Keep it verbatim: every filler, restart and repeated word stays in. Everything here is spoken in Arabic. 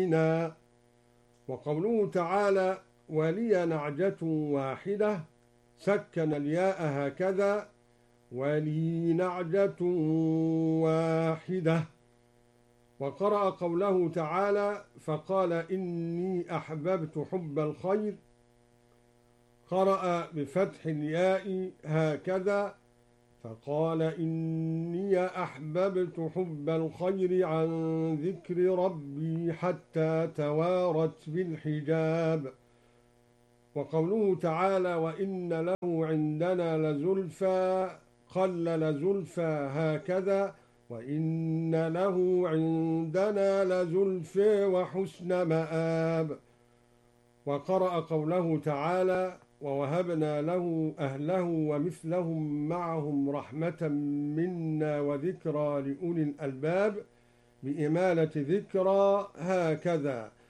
وقوله تعالى ولي نعجة واحدة سكن الياء هكذا ولي نعجة واحدة. وقرأ قوله تعالى فقال إني أحببت حب الخير، قرأ بفتح الياء هكذا فقال إني أحببت حب الخير عن ذكر ربي حتى توارت بالحجاب. وقوله تعالى وإن له عندنا لزلفى، قلل زلفى هكذا وإن له عندنا لزلفى وحسن مآب. وقرأ قوله تعالى ووهبنا له أهله ومثلهم معهم رحمة منا وذكرى لأولي الألباب بإمالة ذكرى هكذا